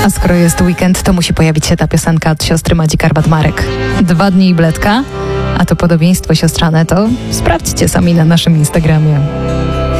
A skoro jest weekend, to musi pojawić się ta piosenka od siostry Madzi Karbat-Marek. 2 dni i bledka, a to podobieństwo siostrzane to sprawdźcie sami na naszym Instagramie.